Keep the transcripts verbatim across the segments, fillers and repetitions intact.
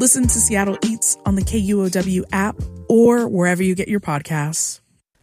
Listen to Seattle Eats on the K U O W app or wherever you get your podcasts.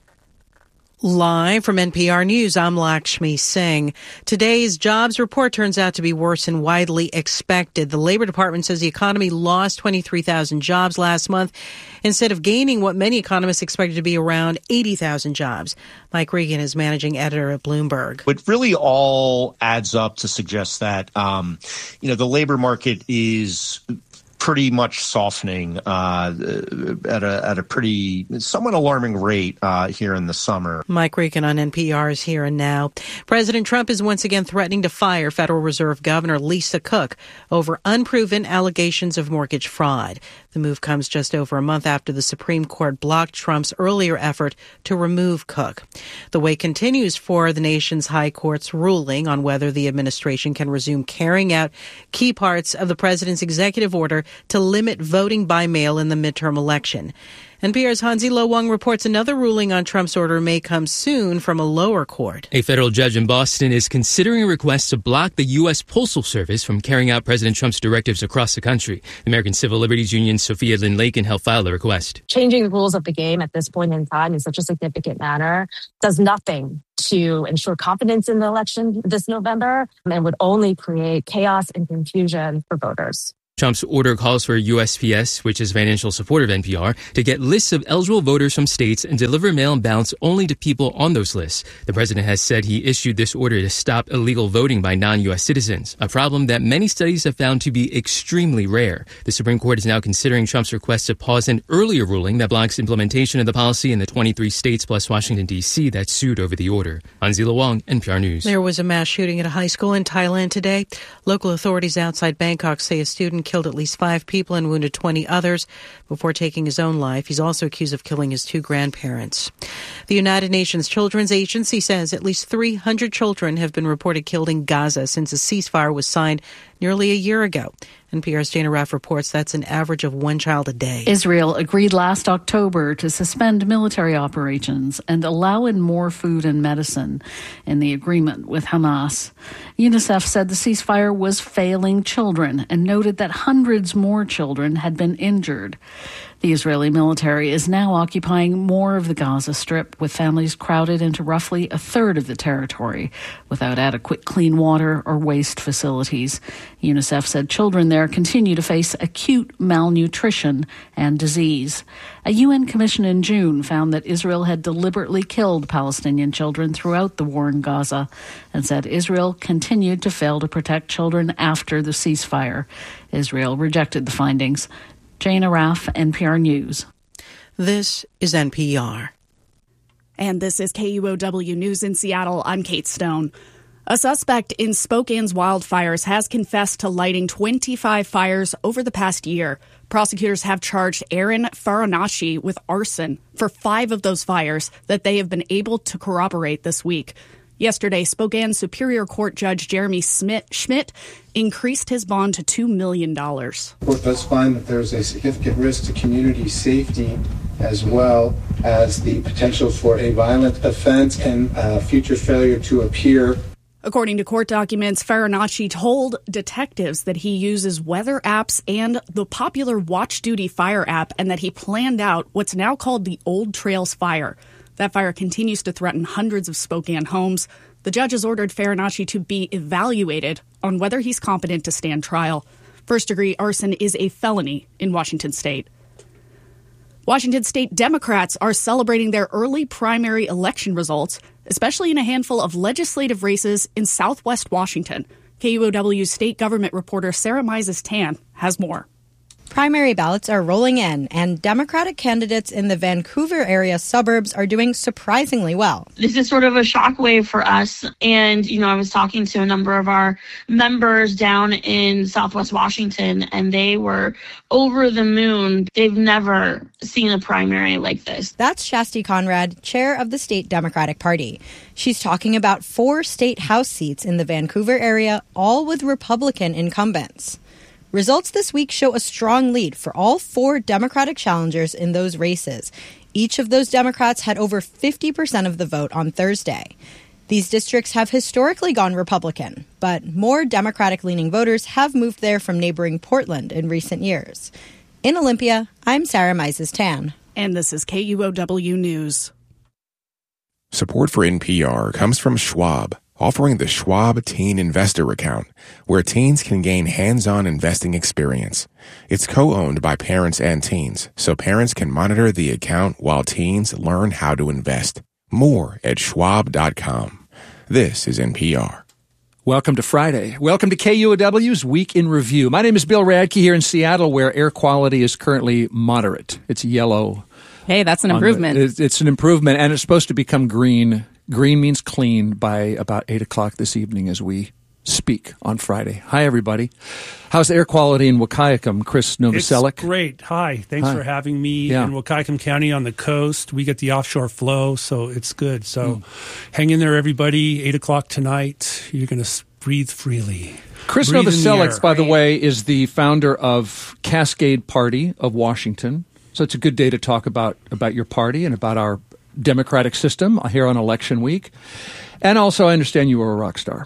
Live from N P R News, I'm Lakshmi Singh. Today's jobs report turns out to be worse than widely expected. The Labor Department says the economy lost twenty-three thousand jobs last month instead of gaining what many economists expected to be around eighty thousand jobs. Mike Regan is managing editor at Bloomberg. It really all adds up to suggest that, um, you know, the labor market is pretty much softening uh, at a at a pretty somewhat alarming rate uh, here in the summer. Mike Regan on N P R's Here and Now. President Trump is once again threatening to fire Federal Reserve Governor Lisa Cook over unproven allegations of mortgage fraud. The move comes just over a month after the Supreme Court blocked Trump's earlier effort to remove Cook. The wait continues for the nation's high court's ruling on whether the administration can resume carrying out key parts of the president's executive order to limit voting by mail in the midterm election. N P R's Hansi Lo Wang reports another ruling on Trump's order may come soon from a lower court. A federal judge in Boston is considering a request to block the U S. Postal Service from carrying out President Trump's directives across the country. The American Civil Liberties Union's Sophia Lynn Lakin helped file the request. Changing the rules of the game at this point in time in such a significant manner does nothing to ensure confidence in the election this November and would only create chaos and confusion for voters. Trump's order calls for U S P S, which is financial support of N P R, to get lists of eligible voters from states and deliver mail-in ballots only to people on those lists. The president has said he issued this order to stop illegal voting by non-U S citizens, a problem that many studies have found to be extremely rare. The Supreme Court is now considering Trump's request to pause an earlier ruling that blocks implementation of the policy in the twenty-three states plus Washington, D C that sued over the order. Hansi Lo Wang, N P R News. There was a mass shooting at a high school in Thailand today. Local authorities outside Bangkok say a student killed at least five people and wounded twenty others before taking his own life. He's also accused of killing his two grandparents. The United Nations Children's Agency says at least three hundred children have been reported killed in Gaza since a ceasefire was signed nearly a year ago. N P R's Dana Raff reports that's an average of one child a day. Israel agreed last October to suspend military operations and allow in more food and medicine in the agreement with Hamas. UNICEF said the ceasefire was failing children and noted that hundreds more children had been injured. The Israeli military is now occupying more of the Gaza Strip, with families crowded into roughly a third of the territory without adequate clean water or waste facilities. UNICEF said children there continue to face acute malnutrition and disease. A U N commission in June found that Israel had deliberately killed Palestinian children throughout the war in Gaza and said Israel continued to fail to protect children after the ceasefire. Israel rejected the findings. Jana Raff, N P R News. This is N P R. And this is K U O W News in Seattle. I'm Kate Stone. A suspect in Spokane's wildfires has confessed to lighting twenty-five fires over the past year. Prosecutors have charged Aaron Faranashi with arson for five of those fires that they have been able to corroborate this week. Yesterday, Spokane Superior Court Judge Jeremy Schmidt increased his bond to two million dollars. The court does find that there's a significant risk to community safety as well as the potential for a violent offense and uh, future failure to appear. According to court documents, Faranashi told detectives that he uses weather apps and the popular Watch Duty Fire app and that he planned out what's now called the Old Trails Fire. That fire continues to threaten hundreds of Spokane homes. The judge has ordered Faranashi to be evaluated on whether he's competent to stand trial. First-degree arson is a felony in Washington state. Washington state Democrats are celebrating their early primary election results, especially in a handful of legislative races in southwest Washington. K U O W state government reporter Sarah Mises-Tan has more. Primary ballots are rolling in, and Democratic candidates in the Vancouver area suburbs are doing surprisingly well. This is sort of a shockwave for us. And, you know, I was talking to a number of our members down in Southwest Washington, and they were over the moon. They've never seen a primary like this. That's Shasti Conrad, chair of the state Democratic Party. She's talking about four state House seats in the Vancouver area, all with Republican incumbents. Results this week show a strong lead for all four Democratic challengers in those races. Each of those Democrats had over fifty percent of the vote on Thursday. These districts have historically gone Republican, but more Democratic-leaning voters have moved there from neighboring Portland in recent years. In Olympia, I'm Sarah Mises-Tan. And this is K U O W News. Support for N P R comes from Schwab, offering the Schwab Teen Investor Account, where teens can gain hands-on investing experience. It's co-owned by parents and teens, so parents can monitor the account while teens learn how to invest. More at schwab dot com. This is N P R. Welcome to Friday. Welcome to K U O W's Week in Review. My name is Bill Radke here in Seattle, where air quality is currently moderate. It's yellow. Hey, that's an improvement. The, it's an improvement, and it's supposed to become green. Green means clean by about eight o'clock this evening as we speak on Friday. Hi, everybody. How's air quality in Wahkiakum? Chris Novoselic. It's great. Hi. Thanks Hi. for having me yeah. in Wahkiakum County on the coast. We get the offshore flow, so it's good. So mm. hang in there, everybody. eight o'clock tonight. You're going to breathe freely. Chris breathe Novoselic, by the way, is the founder of Cascade Party of Washington. So it's a good day to talk about, about your party and about our democratic system here on election week. And also, I understand you were a rock star.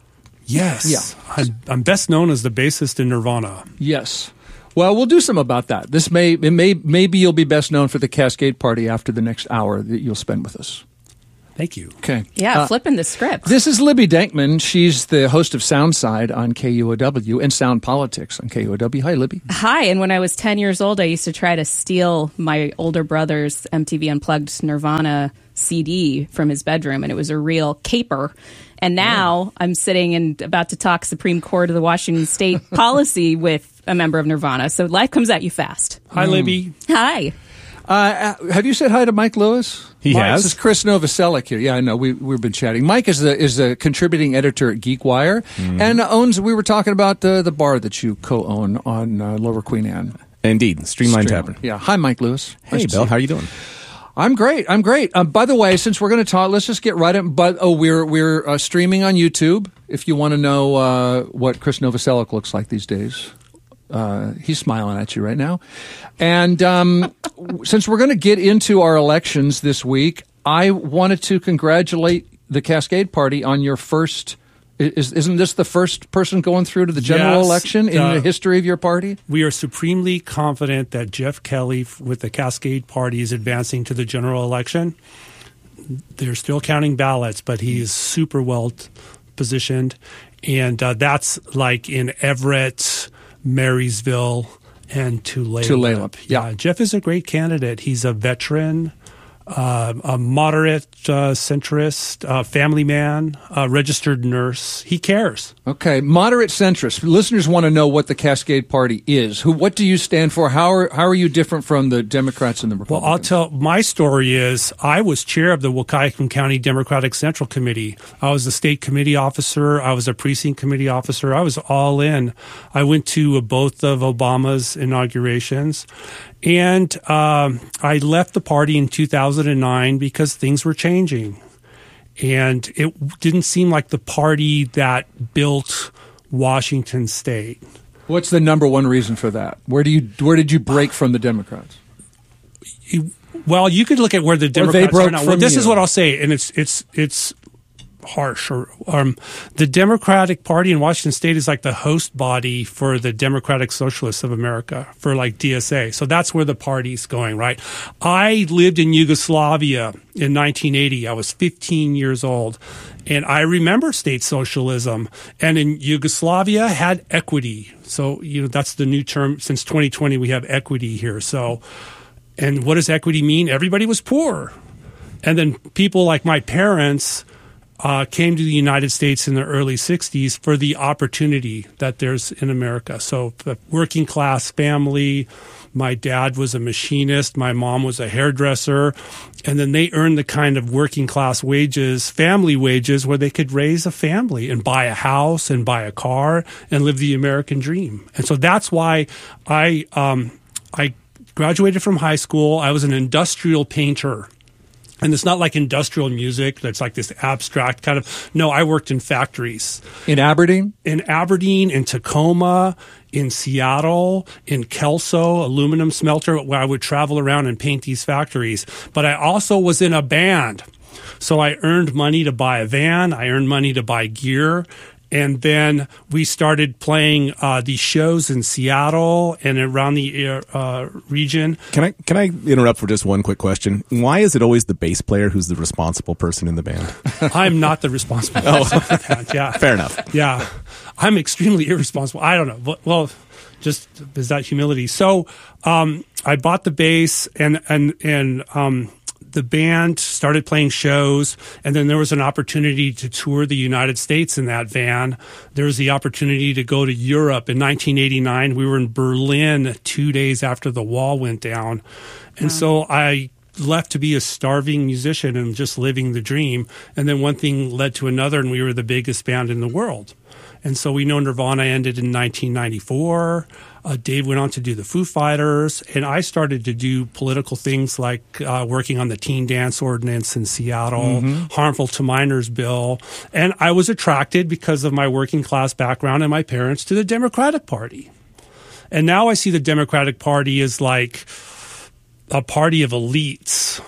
Yes. Yeah. I'm, I'm best known as the bassist in Nirvana. Yes. Well, we'll do some about that. This may, it may, maybe you'll be best known for the Cascade Party after the next hour that you'll spend with us. Thank you. Okay. Yeah, uh, flipping the script. This is Libby Denkman. She's the host of Soundside on K U O W and Sound Politics on K U O W. Hi, Libby. Hi. And when I was ten years old, I used to try to steal my older brother's M T V Unplugged Nirvana C D from his bedroom, and it was a real caper. And now yeah. I'm sitting and about to talk Supreme Court of the Washington State policy with a member of Nirvana. So life comes at you fast. Hi, mm. Libby. Hi. Uh, have you said hi to Mike Lewis? He Mike, has. This is Chris Novoselic here. Yeah, I know. We, we've been chatting. Mike is the is a contributing editor at GeekWire mm. and owns, we were talking about uh, the bar that you co-own on uh, Lower Queen Anne. Indeed. Streamline Tavern. Yeah. Hi, Mike Lewis. Hey, nice Bill. How are you doing? I'm great. I'm great. Um, by the way, since we're going to talk, let's just get right in. But oh, we're we're uh, streaming on YouTube. If you want to know uh, what Chris Novoselic looks like these days, uh, he's smiling at you right now. And um, since we're going to get into our elections this week, I wanted to congratulate the Cascade Party on your first. Is, isn't this the first person going through to the general yes, election in uh, the history of your party? We are supremely confident that Jeff Kelly with the Cascade Party is advancing to the general election. They're still counting ballots, but he is super well t- positioned. And uh, that's like in Everett, Marysville, and Tulalip. Tulalip, yeah. yeah. Jeff is a great candidate. He's a veteran. Uh, a moderate uh, centrist, uh, family man, uh, registered nurse. He cares. Okay, moderate centrist. Listeners want to know what the Cascade Party is. Who? What do you stand for? How are how are you different from the Democrats and the Republicans? Well, I'll tell. My story is I was chair of the Wahkiakum County Democratic Central Committee. I was a state committee officer. I was a precinct committee officer. I was all in. I went to both of Obama's inaugurations. And um, I left the party in two thousand nine because things were changing. And it didn't seem like the party that built Washington State. What's the number one reason for that? Where do you where did you break from the Democrats? Well, you could look at where the Democrats they broke are now. From Well, this you. is what I'll say, and it's it's it's harsh. Or um, the Democratic Party in Washington State is like the host body for the Democratic Socialists of America, for like D S A. So that's where the party's going, right? I lived in Yugoslavia in nineteen eighty. I was fifteen years old, and I remember state socialism. And in Yugoslavia had equity. So, you know, that's the new term. Since twenty twenty, we have equity here. So, and what does equity mean? Everybody was poor. And then people like my parents Uh, came to the United States in the early sixties for the opportunity that there's in America. So the working class family, my dad was a machinist, my mom was a hairdresser, and then they earned the kind of working class wages, family wages, where they could raise a family and buy a house and buy a car and live the American dream. And so that's why I um, I graduated from high school. I was an industrial painter. And it's not like industrial music that's like this abstract kind of. No, I worked in factories. In Aberdeen? In Aberdeen, in Tacoma, in Seattle, in Kelso, aluminum smelter, where I would travel around and paint these factories. But I also was in a band. So I earned money to buy a van. I earned money to buy gear. And then we started playing uh, these shows in Seattle and around the uh, region. Can I can I interrupt for just one quick question? Why is it always the bass player who's the responsible person in the band? I'm not the responsible person in the band. Yeah, fair enough. Yeah, I'm extremely irresponsible. I don't know. Well, just is that humility? So um, I bought the bass and and and. Um, The band started playing shows, and then there was an opportunity to tour the United States in that van. There was the opportunity to go to Europe. In nineteen eighty-nine, we were in Berlin two days after the wall went down. And wow. so I left to be a starving musician and just living the dream. And then one thing led to another, and we were the biggest band in the world. And so we know Nirvana ended in nineteen ninety-four. Uh, Dave went on to do the Foo Fighters, and I started to do political things like uh, working on the teen dance ordinance in Seattle, mm-hmm. harmful to minors bill. And I was attracted because of my working class background and my parents to the Democratic Party. And now I see the Democratic Party as like a party of elites.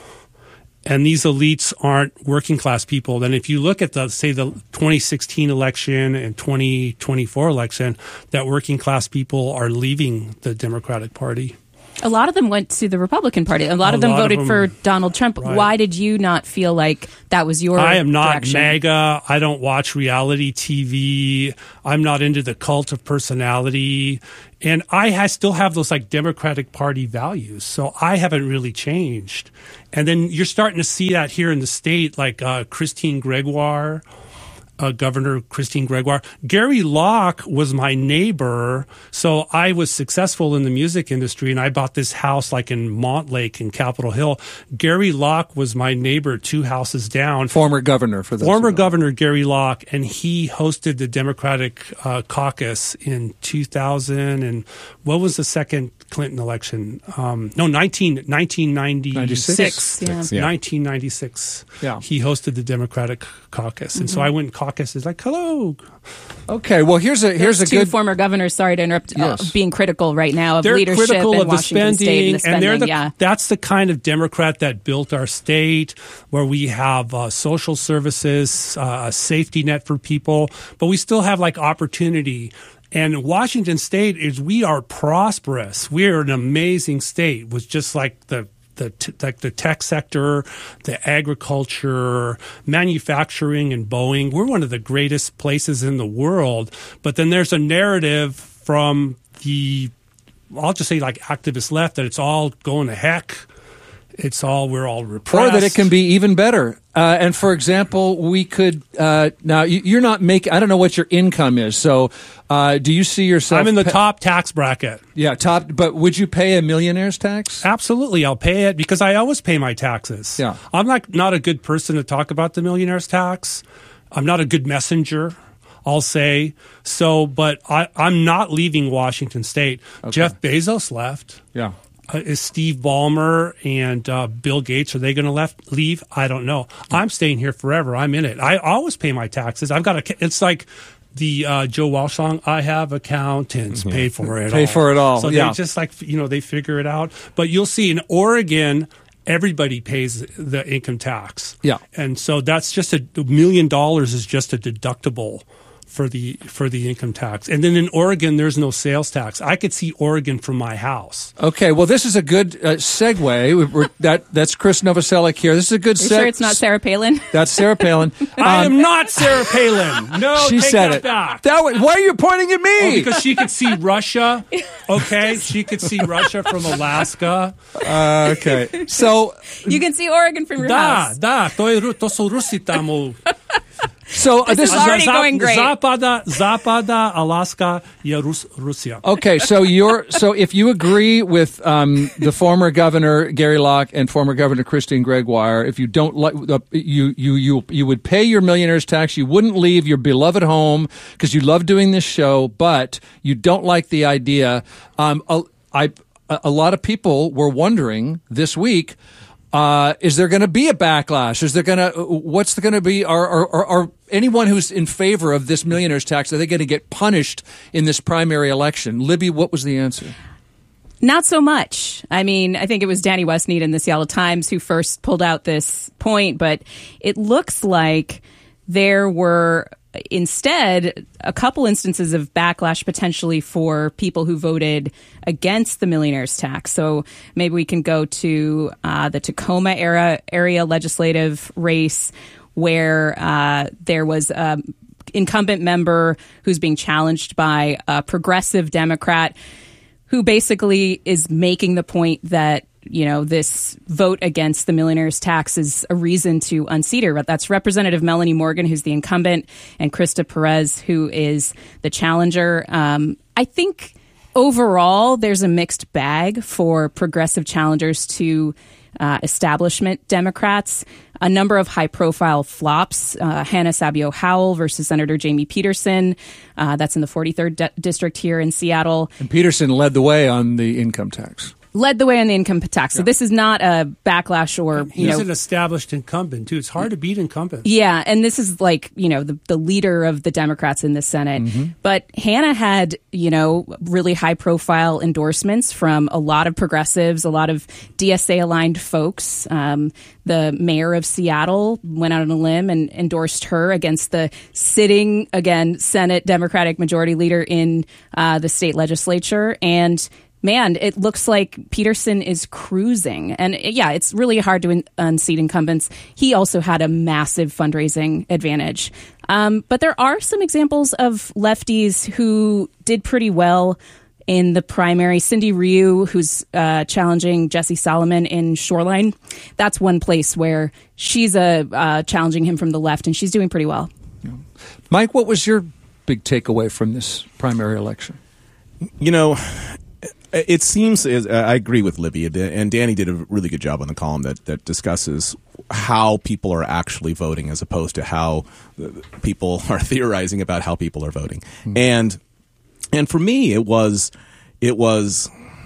And these elites aren't working class people. Then if you look at the, say, the twenty sixteen election and twenty twenty-four election, that working class people are leaving the Democratic Party. A lot of them went to the Republican Party. A lot a of them lot voted of them, for Donald Trump. Right. Why did you not feel like that was your I am not direction? MAGA. I don't watch reality T V. I'm not into the cult of personality. And I ha- still have those like Democratic Party values. So I haven't really changed. And then you're starting to see that here in the state, like uh, Christine Gregoire. Uh, Governor Christine Gregoire. Gary Locke was my neighbor, so I was successful in the music industry, and I bought this house like in Montlake in Capitol Hill. Gary Locke was my neighbor two houses down. Former governor for the Former governor Gary Locke, and he hosted the Democratic uh, caucus in two thousand, and what was the second Clinton election? Um, no, nineteen, nineteen ninety-six. ninety-six. Yeah. nineteen ninety-six. Yeah. He hosted the Democratic caucus, and Mm-hmm. so I went caucus is like, hello. Okay, well, here's a here's There's a two good former governors. Sorry to interrupt. Yes. Uh, being critical right now of They're leadership critical in of the Washington spending, State and the spending. and they're the, yeah, that's the kind of Democrat that built our state, where we have uh, social services, uh, a safety net for people, but we still have like opportunity. And Washington State is we are prosperous. We are an amazing state with just like the. The t- like the tech sector, the agriculture, manufacturing, and Boeing. We're one of the greatest places in the world. But then there's a narrative from the, I'll just say like activist left, that it's all going to heck. It's all, we're all repressed. Or that it can be even better. Uh, and for example, we could, uh, now you, you're not making, I don't know what your income is. So uh, do you see yourself? I'm in the pa- top tax bracket. Yeah, top, but would you pay a millionaire's tax? Absolutely. I'll pay it because I always pay my taxes. Yeah. I'm like not a good person to talk about the millionaire's tax. I'm not a good messenger, I'll say. So, but I, I'm not leaving Washington State. Okay. Jeff Bezos left. Yeah. Uh, is Steve Ballmer and uh, Bill Gates, are they going to left leave? I don't know. I'm staying here forever. I'm in it. I always pay my taxes. I've got a. It's like the uh, Joe Walsh song. I have accountants Mm-hmm. pay for it. Pay all. for it all. So Yeah. they just like you know they figure it out. But you'll see in Oregon, everybody pays the income tax. Yeah. And so that's just a million dollars is just a deductible for the for the income tax. And then in Oregon, there's no sales tax. I could see Oregon from my house. Okay, well, this is a good uh, segue. We- we're- that that's Chris Novoselic here. This is a good Are you segue. sure it's not Sarah Palin? That's Sarah Palin. I Um, am not Sarah Palin. No, she take said that it. back. That was, why are you pointing at me? Oh, because she could see Russia. Okay, she could see Russia from Alaska. Uh, okay, so You can see Oregon from your Da, house. da, to je Ru- to su Rusi tamo. so uh, This is already going great. Zapada, Zapada, Alaska, je Rus- Russia. Okay, so you're so if you agree with um, the former governor Gary Locke and former governor Christine Gregoire, if you don't like uh, you you you you would pay your millionaire's tax, you wouldn't leave your beloved home because you love doing this show, but you don't like the idea. Um, a, I a lot of people were wondering this week. Uh, is there going to be a backlash? Is there going to, what's going to be, are, are, are anyone who's in favor of this millionaire's tax, are they going to get punished in this primary election? Libby, what was the answer? Not so much. I mean, I think it was Danny Westneat in the Seattle Times who first pulled out this point, but it looks like there were instead a couple instances of backlash potentially for people who voted against the millionaire's tax. So maybe we can go to uh, the Tacoma era, area legislative race where uh, there was an incumbent member who's being challenged by a progressive Democrat who basically is making the point that, you know, this vote against the millionaire's tax is a reason to unseat her. But that's Representative Melanie Morgan, who's the incumbent, and Krista Perez, who is the challenger. Um, I think overall there's a mixed bag for progressive challengers to uh, establishment Democrats. A number of high-profile flops, uh, Hannah Sabio Howell versus Senator Jamie Peterson. Uh, that's in the forty-third de- district here in Seattle. And Peterson led the way on the income tax. Led the way on the income tax. So this is not a backlash or, you He's know. an established incumbent, too. It's hard to beat incumbents. Yeah, and this is like, you know, the, the leader of the Democrats in the Senate. Mm-hmm. But Hannah had, you know, really high-profile endorsements from a lot of progressives, a lot of D S A-aligned folks. Um, the mayor of Seattle went out on a limb and endorsed her against the sitting, again, Senate Democratic Majority Leader in uh, the state legislature. And man, it looks like Peterson is cruising. And yeah, it's really hard to unseat incumbents. He also had a massive fundraising advantage. Um, but there are some examples of lefties who did pretty well in the primary. Cindy Ryu, who's uh, challenging Jesse Solomon in Shoreline. That's one place where she's uh, uh, challenging him from the left, and she's doing pretty well. Mike, what was your big takeaway from this primary election? You know, it seems, I agree with Libby, and Danny did a really good job on the column that, that discusses how people are actually voting as opposed to how people are theorizing about how people are voting. Mm-hmm. And and for me, it was, it was,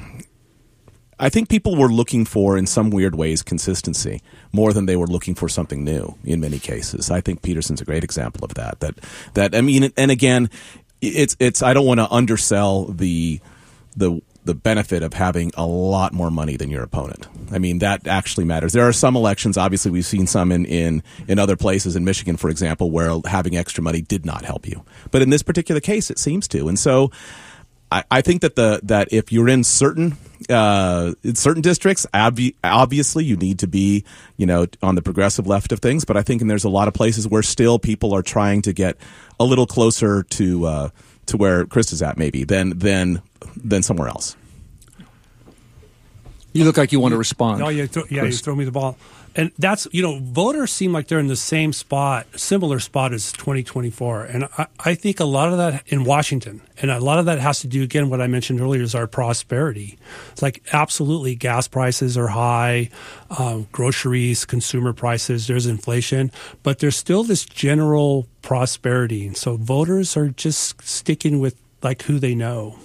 I think people were looking for, in some weird ways, consistency more than they were looking for something new in many cases. I think Peterson's a great example of that. That, that I mean, and again, it's, it's, I don't want to undersell the, the, the benefit of having a lot more money than your opponent. I mean, that actually matters. There are some elections, obviously we've seen some in, in, in other places, in Michigan, for example, where having extra money did not help you. But in this particular case, it seems to. And so I, I think that the that if you're in certain uh, in certain districts, obvi- obviously you need to be, you know, on the progressive left of things. But I think and there's a lot of places where still people are trying to get a little closer to uh, to where Chris is at, maybe, than than than somewhere else. You look like you want to respond. Oh, yeah, th- yeah, you throw me the ball. And that's, you know, voters seem like they're in the same spot, similar spot as twenty twenty-four. And I, I think a lot of that in Washington, and a lot of that has to do, again, what I mentioned earlier is our prosperity. It's like absolutely gas prices are high, um, groceries, consumer prices, there's inflation, but there's still this general prosperity. And so voters are just sticking with like who they know.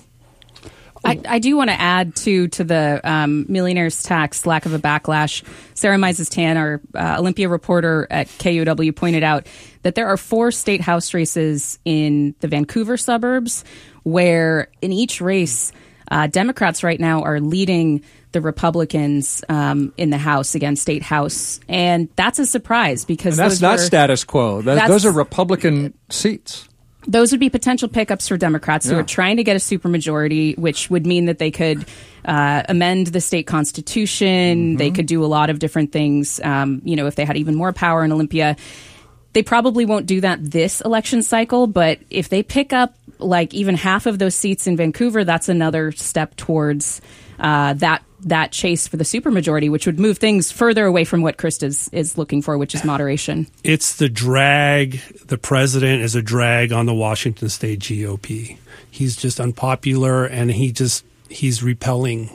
I, I do want to add, too, to the um, millionaire's tax, lack of a backlash. Sarah Mises-Tan, our uh, Olympia reporter at K U O W, pointed out that there are four state house races in the Vancouver suburbs where in each race, uh, Democrats right now are leading the Republicans um, in the House against State House. And that's a surprise because and that's those not were, status quo. That, those are Republican seats. Those would be potential pickups for Democrats yeah. who are trying to get a supermajority, which would mean that they could uh, amend the state constitution. Mm-hmm. They could do a lot of different things. Um, you know, if they had even more power in Olympia, they probably won't do that this election cycle. But if they pick up like even half of those seats in Vancouver, that's another step towards uh, that that chase for the supermajority, which would move things further away from what Krista is, is looking for, which is moderation. It's the drag. The president is a drag on the Washington State G O P. He's just unpopular, and he just he's repelling.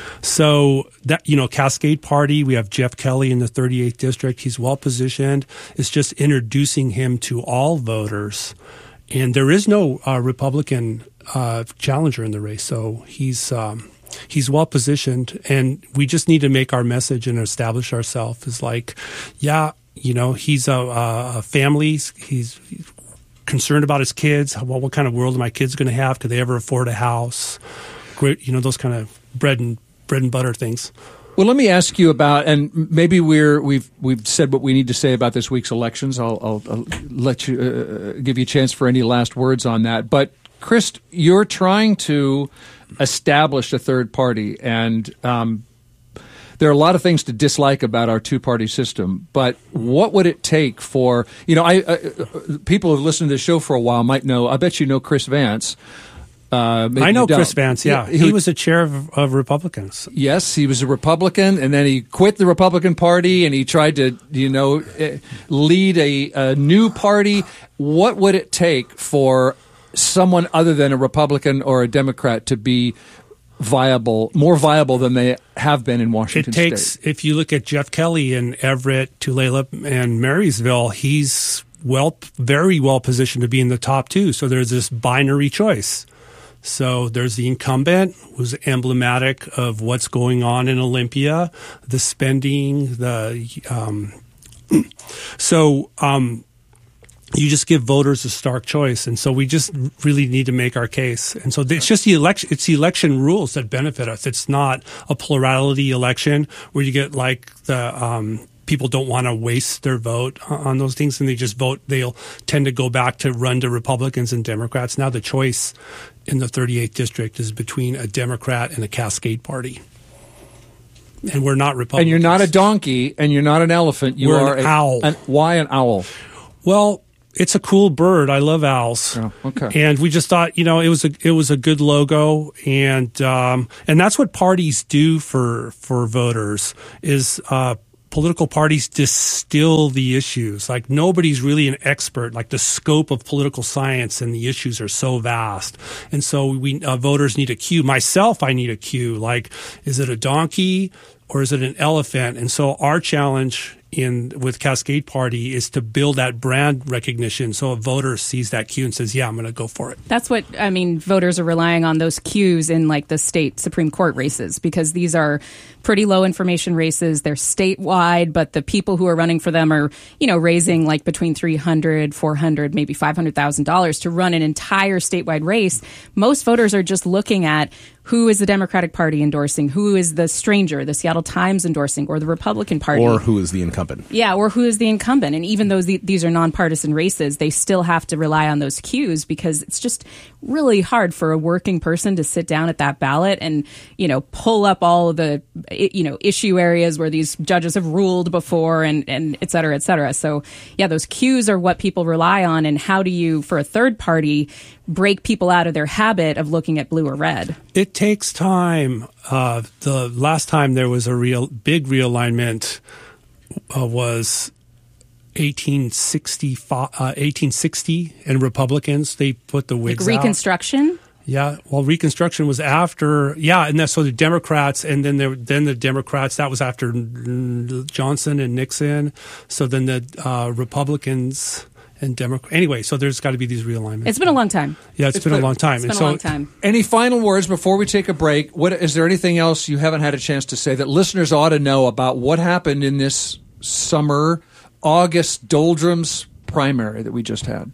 So that, you know, Cascade Party, we have Jeff Kelly in the thirty-eighth district. He's well positioned. It's just introducing him to all voters. And there is no uh, Republican uh, challenger in the race. So he's um, he's well positioned. And we just need to make our message and establish ourselves as like, yeah, you know, he's a, a family. He's concerned about his kids. Well, what kind of world are my kids going to have? Could they ever afford a house? Great, you know, those kind of bread and bread and butter things. Well, let me ask you about, and maybe we're we've we've said what we need to say about this week's elections. I'll, I'll, I'll let you uh, give you a chance for any last words on that. But Chris, you're trying to establish a third party, and um, there are a lot of things to dislike about our two-party system. But what would it take for, you know, I uh, people who've listened to the show for a while might know. I bet you know Chris Vance. Uh, I know Chris Vance, yeah. He, he was the chair of, of Republicans. Yes, he was a Republican, and then he quit the Republican Party, and he tried to, you know, lead a, a new party. What would it take for someone other than a Republican or a Democrat to be viable, more viable than they have been in Washington State? It takes, State? If you look at Jeff Kelly in Everett, Tulalip, and Marysville, he's well, very well positioned to be in the top two. So there's this binary choice. So there's the incumbent, who's emblematic of what's going on in Olympia, the spending, the um, so um, you just give voters a stark choice, and so we just really need to make our case. And so it's just the election; it's the election rules that benefit us. It's not a plurality election where you get like the. Um, People don't want to waste their vote on those things, and they just vote. They'll tend to go back to run to Republicans and Democrats. Now the choice in the thirty-eighth district is between a Democrat and a Cascade Party. And we're not Republicans. And you're not a donkey, and you're not an elephant. You we're are an a, owl. An, why an owl? Well, it's a cool bird. I love owls. Oh, okay. And we just thought, you know, it was a it was a good logo, and um, and that's what parties do for for voters is. Uh, Political parties distill the issues. Like nobody's really an expert. Like the scope of political science and the issues are so vast, and so we uh, voters need a cue. Myself, I need a cue. Like, is it a donkey or is it an elephant? And so our challenge in with Cascade Party is to build that brand recognition, so a voter sees that cue and says, "Yeah, I'm going to go for it." That's what I mean. Voters are relying on those cues in like the state Supreme Court races because these are pretty low information races. They're statewide, but the people who are running for them are, you know, raising like between three hundred, four hundred, maybe five hundred thousand dollars to run an entire statewide race. Most voters are just looking at who is the Democratic Party endorsing, who is the stranger, the Seattle Times endorsing, or the Republican Party. Or who is the incumbent. Yeah, or who is the incumbent. And even though the, these are nonpartisan races, they still have to rely on those cues because it's just really hard for a working person to sit down at that ballot and, you know, pull up all of the, you know, issue areas where these judges have ruled before and, and et cetera, et cetera. So, yeah, those cues are what people rely on. And how do you, for a third party, break people out of their habit of looking at blue or red? It takes time. Uh, the last time there was a real big realignment uh, was eighteen sixty-five, uh, eighteen sixty, and Republicans, they put the wigs like Reconstruction? Out. Yeah, well, Reconstruction was after, yeah, and that's so the Democrats, and then there, then the Democrats, that was after Johnson and Nixon. So then the uh, Republicans and Democrats. Anyway, so there's got to be these realignments. It's been a long time. Yeah, it's, it's been, been a long time. It's been and a so, long time. Any final words before we take a break? What is there anything else you haven't had a chance to say that listeners ought to know about what happened in this summer August doldrums primary that we just had?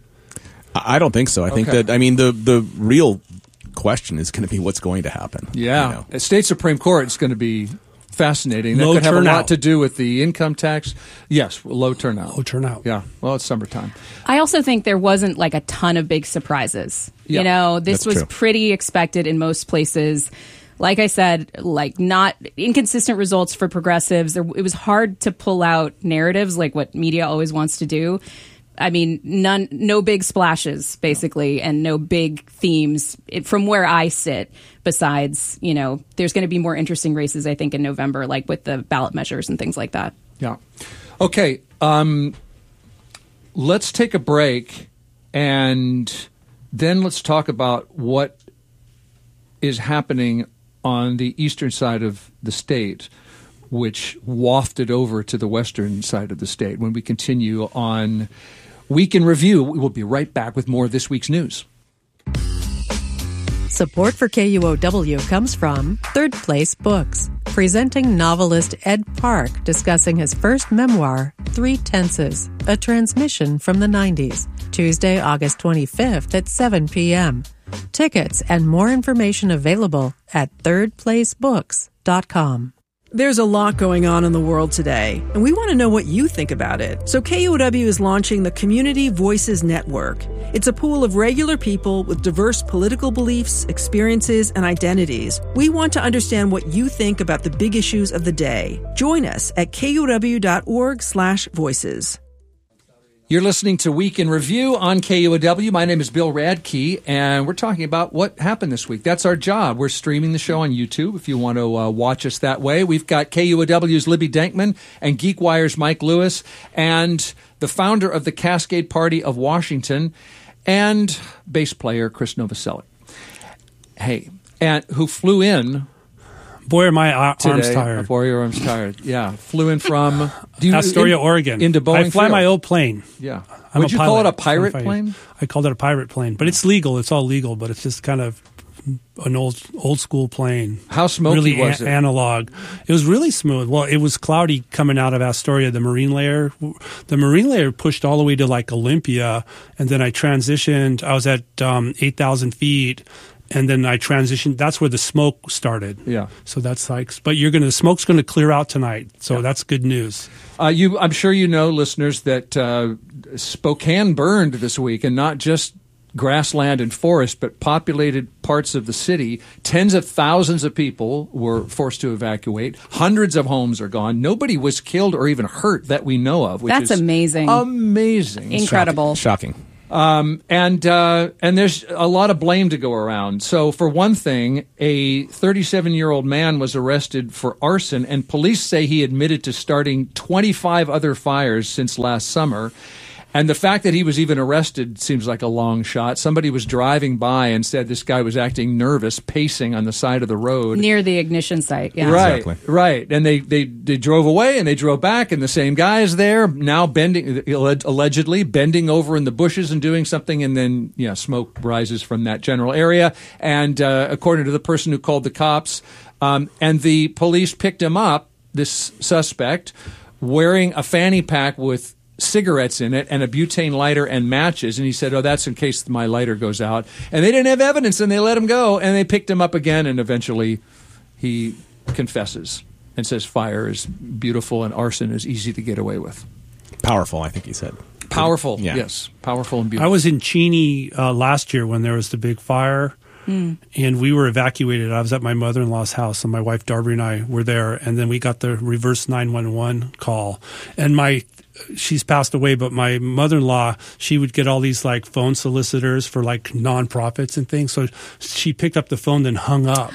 I don't think so. I think Okay. that I mean the the real question is going to be what's going to happen. Yeah, you know? at State Supreme Court, it's going to be fascinating. That Low could have turnout. a lot to do with the income tax. Yes, low turnout. Low turnout. Yeah. Well, it's summertime. I also think there wasn't like a ton of big surprises. Yeah, you know, this that's was true. pretty expected in most places. Like I said, like not inconsistent results for progressives. There, it was hard to pull out narratives like what media always wants to do. I mean, none, no big splashes, basically, and no big themes it, from where I sit. Besides, you know, there's going to be more interesting races, I think, in November, like with the ballot measures and things like that. Yeah. Okay. Um, let's take a break, and then let's talk about what is happening on the eastern side of the state, which wafted over to the western side of the state when we continue on Week in Review. We'll be right back with more of this week's news. Support for K U O W comes from Third Place Books, presenting novelist Ed Park discussing his first memoir, Three Tenses, a transmission from the nineties, Tuesday, August twenty-fifth at seven p.m. Tickets and more information available at third place books dot com. There's a lot going on in the world today, and we want to know what you think about it. So K O W is launching the Community Voices Network. It's a pool of regular people with diverse political beliefs, experiences, and identities. We want to understand what you think about the big issues of the day. Join us at kow.org slash voices. You're listening to Week in Review on K O W. My name is Bill Radke, and we're talking about what happened this week. That's our job. We're streaming the show on YouTube if you want to uh, watch us that way. We've got K U O W's Libby Denkman and GeekWire's Mike Lewis and the founder of the Cascade Party of Washington and bass player Chris Novoselic. Hey, and who flew in... Boy, are my ar- today. arms tired. Boy, your arms tired. Yeah. Flew in from do you, Astoria, in, Oregon. Into Boeing I fly Field. my old plane. Yeah. I'm Would a you pilot. call it a pirate Firefighter. plane? I called it a pirate plane, but it's legal. It's all legal, but it's just kind of an old old school plane. How smoky really was a- it? Analog. It was really smooth. Well, it was cloudy coming out of Astoria, the marine layer. The marine layer pushed all the way to like Olympia, and then I transitioned. I was at um, eight thousand feet. And then I transitioned. That's where the smoke started. Yeah. So that's like, but you're gonna the smoke's gonna clear out tonight. So yeah. That's good news. Uh, you, I'm sure you know, listeners, that uh, Spokane burned this week, and not just grassland and forest, but populated parts of the city. Tens of thousands of people were forced to evacuate. Hundreds of homes are gone. Nobody was killed or even hurt that we know of. Which That's is amazing. Amazing. Incredible. Shocking. Shocking. Um, and uh, and there's a lot of blame to go around. So for one thing, a thirty-seven-year-old man was arrested for arson, and police say he admitted to starting twenty-five other fires since last summer. And the fact that he was even arrested seems like a long shot. Somebody was driving by and said this guy was acting nervous, pacing on the side of the road. Near the ignition site, yeah. Right, Exactly. right. And they, they, they drove away and they drove back, and the same guy is there, now bending, allegedly bending over in the bushes and doing something, and then, yeah, smoke rises from that general area. And uh, according to the person who called the cops, um, and the police picked him up, this suspect, wearing a fanny pack with cigarettes in it and a butane lighter and matches, and he said, oh, that's in case my lighter goes out. And they didn't have evidence, and they let him go, and they picked him up again, and eventually he confesses and says fire is beautiful and arson is easy to get away with. Powerful, I think he said. Powerful, Yeah. yes. Powerful and beautiful. I was in Cheney uh, last year when there was the big fire. Mm. And we were evacuated. I was at my mother-in-law's house, and my wife Darby and I were there. And then we got the reverse nine one one call. And my, she's passed away, but my mother-in-law, she would get all these like phone solicitors for like nonprofits and things. So she picked up the phone, then hung up.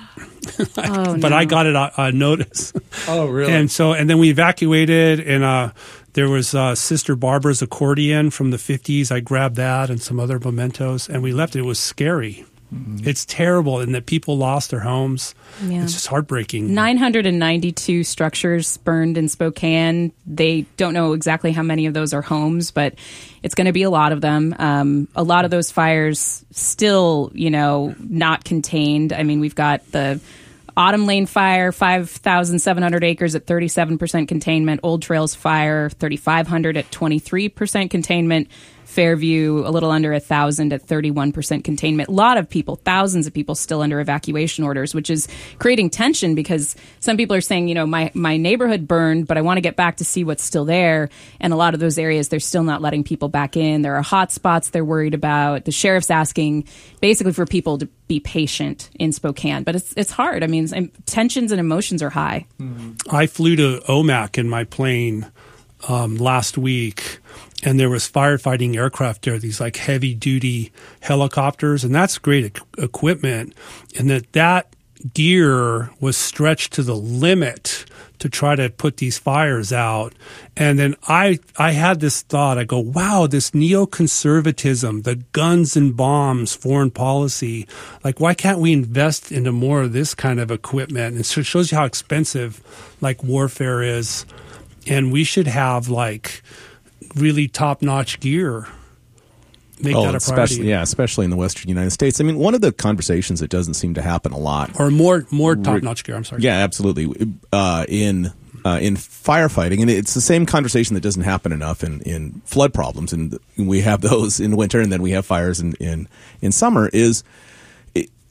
Oh, but no. I got it on uh, notice. Oh, really? And so, and then we evacuated, and uh, there was uh, Sister Barbara's accordion from the fifties. I grabbed that and some other mementos, and we left. It was scary. Mm-hmm. It's terrible, and that people lost their homes. Yeah. It's just heartbreaking. nine hundred ninety-two structures burned in Spokane. They don't know exactly how many of those are homes, but it's going to be a lot of them. Um, a lot of those fires still, you know, not contained. I mean, we've got the Autumn Lane Fire, five thousand seven hundred acres at thirty-seven percent containment. Old Trails Fire, thirty-five hundred at twenty-three percent containment. Fairview, a little under one thousand at thirty-one percent containment. A lot of people, thousands of people still under evacuation orders, which is creating tension because some people are saying, you know, my, my neighborhood burned, but I want to get back to see what's still there. And a lot of those areas, they're still not letting people back in. There are hot spots they're worried about. The sheriff's asking basically for people to be patient in Spokane. But it's it's hard. I mean, tensions and emotions are high. Mm-hmm. I flew to O M A C in my plane um, last week, and there was firefighting aircraft there, these like heavy duty helicopters, and that's great e- equipment. And that that gear was stretched to the limit to try to put these fires out. And then I I had this thought, I go, wow, this neoconservatism, the guns and bombs foreign policy, like why can't we invest into more of this kind of equipment? And so it shows you how expensive like warfare is. And we should have like really top-notch gear. Make oh, that a priority. especially, yeah, especially in the Western United States. I mean, one of the conversations that doesn't seem to happen a lot, or more, more top-notch gear. I'm sorry. Yeah, absolutely. Uh, in uh, in firefighting, and it's the same conversation that doesn't happen enough in, in flood problems, and we have those in winter, and then we have fires in in, in summer. Is it,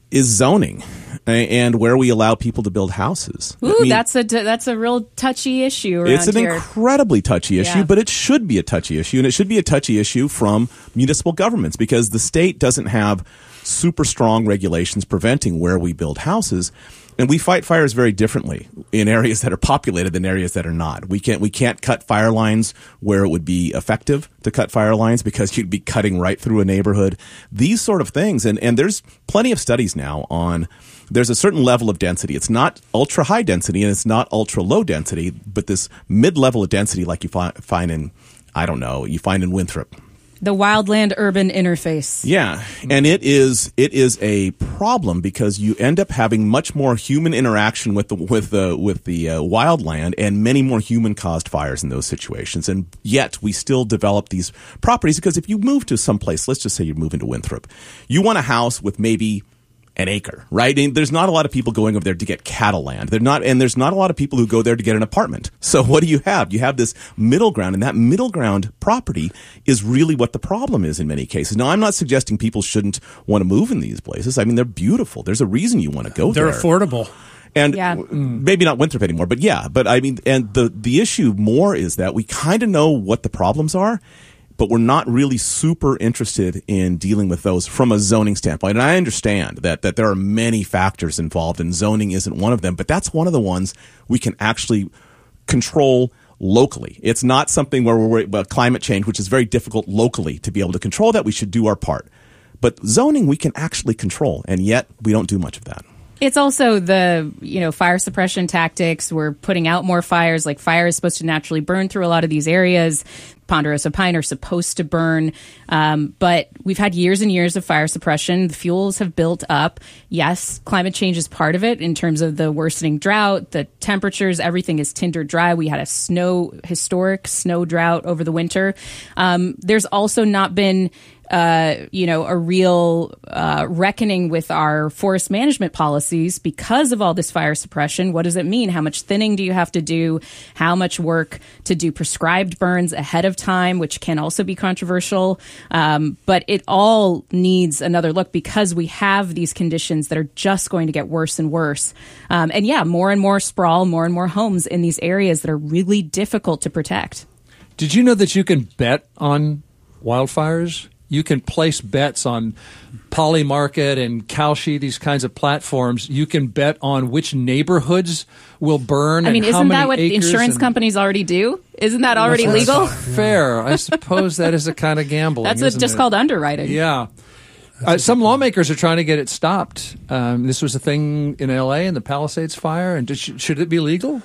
is zoning and where we allow people to build houses. Ooh, I mean, that's a that's a real touchy issue around it's an here. incredibly touchy issue, Yeah. but it should be a touchy issue, and it should be a touchy issue from municipal governments because the state doesn't have super strong regulations preventing where we build houses. And we fight fires very differently in areas that are populated than areas that are not. We can't we can't cut fire lines where it would be effective to cut fire lines because you'd be cutting right through a neighborhood. These sort of things, and and there's plenty of studies now on. There's a certain level of density. It's not ultra high density and it's not ultra low density, but this mid level of density, like you fi- find in, I don't know, you find in Winthrop. The wildland urban interface. Yeah, and it is it is a problem because you end up having much more human interaction with the with the with the uh, wildland and many more human caused fires in those situations. And yet we still develop these properties because if you move to some place, let's just say you're moving to Winthrop, you want a house with maybe an acre, right? And there's not a lot of people going over there to get cattle land. They're not, and there's not a lot of people who go there to get an apartment. So what do you have? You have this middle ground, and that middle ground property is really what the problem is in many cases. Now, I'm not suggesting people shouldn't want to move in these places. I mean, they're beautiful. There's a reason you want to go They're there. They're affordable. And yeah. maybe not Winthrop anymore, but yeah. But I mean, and the, the issue more is that we kind of know what the problems are, but we're not really super interested in dealing with those from a zoning standpoint. And I understand that that there are many factors involved, and zoning isn't one of them, but that's one of the ones we can actually control locally. It's not something where we're worried about climate change, which is very difficult locally to be able to control that. We should do our part. But zoning we can actually control, and yet we don't do much of that. It's also the, you know, fire suppression tactics. We're putting out more fires. Like, fire is supposed to naturally burn through a lot of these areas. Ponderosa pine are supposed to burn. Um, but we've had years and years of fire suppression. The fuels have built up. Yes, climate change is part of it in terms of the worsening drought, the temperatures, everything is tinder dry. We had a snow, historic snow drought over the winter. Um, there's also not been Uh, you know, a real uh, reckoning with our forest management policies because of all this fire suppression. What does it mean? How much thinning do you have to do? How much work to do prescribed burns ahead of time, which can also be controversial. Um, but it all needs another look because we have these conditions that are just going to get worse and worse. Um, and yeah, more and more sprawl, more and more homes in these areas that are really difficult to protect. Did you know that you can bet on wildfires? You can place bets on Polymarket and Kalshi, these kinds of platforms. You can bet on which neighborhoods will burn. I mean, and how isn't many that what acres insurance and, companies already do? Isn't that already That's legal? Fair. I suppose that is a kind of gambling. That's isn't just it? called underwriting. Yeah. Uh, some lawmakers are trying to get it stopped. Um, this was a thing in L A in the Palisades fire. And did, should it be legal?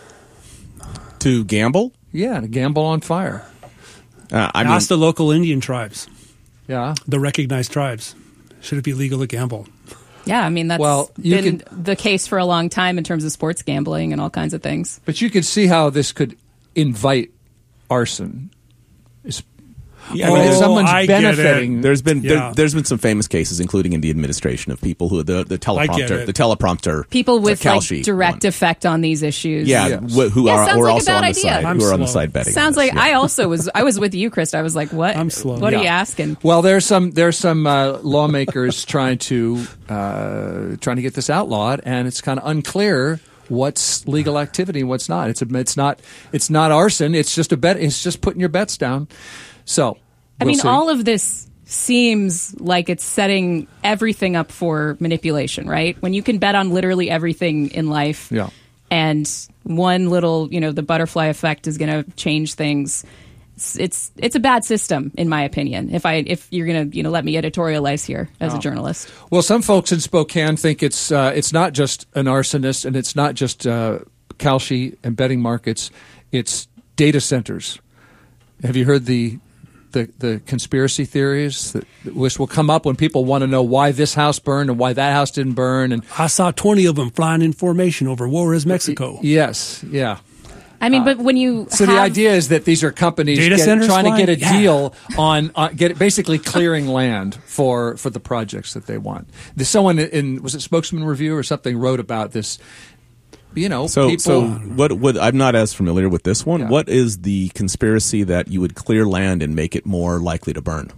To gamble? Yeah, to gamble on fire. Uh, I mean, Ask the local Indian tribes. Yeah. The recognized tribes. Should it be legal to gamble? Yeah, I mean, that's well, you been can, the case for a long time in terms of sports gambling and all kinds of things. But you could see how this could invite arson. It's, Yeah, I mean, oh, if someone's I benefiting. There's been Yeah. there, there's been some famous cases, including in the administration, of people who the the teleprompter it. the teleprompter People with the like Kalshi direct one. effect on these issues. yeah, Yes. wh- who Yeah, are sounds who are like a also bad on the idea. side I'm who are on the slow. side betting. Sounds on like this, yeah. I also was. I was with you, Krista. I was like, "What? I'm slow. What are Yeah. you asking?" Well, there's some there's some uh, lawmakers trying to uh, trying to get this outlawed, and it's kind of unclear what's legal activity and what's not. It's a, it's not it's not arson. It's just a bet. It's just putting your bets down. So I we'll mean, see. all of this seems like it's setting everything up for manipulation, right? When you can bet on literally everything in life, Yeah. and one little, you know, the butterfly effect is going to change things. It's, it's it's a bad system, in my opinion. If I if you're going to you know let me editorialize here as Oh. a journalist. Well, some folks in Spokane think it's uh, it's not just an arsonist, and it's not just uh, Kalshi and betting markets. It's data centers. Have you heard the the, the conspiracy theories that, which will come up when people want to know why this house burned and why that house didn't burn? And I saw twenty of them flying in formation over Juarez, Mexico. yes, yeah. I mean, but when you So have, the idea is that these are companies Data get, centers trying to get a flying? Yeah. deal on uh, get basically clearing land for for the projects that they want. There's someone in was it Spokesman Review or something wrote about this. You know, So, people. so what? What? I'm not as familiar with this one. Yeah. What is the conspiracy that you would clear land and make it more likely to burn?